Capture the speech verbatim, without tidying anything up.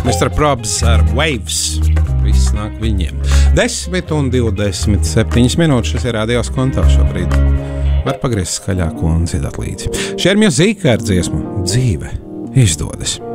mister Probs ar Waves. Viss nāk viņiem. desmit un divdesmit septiņas minūtes. Šis ir radios konto šobrīd. Var pagriezt skaļāku un dziedāt līdzi. Šie ir mūzika ar dziesmu Dzīve izdodas.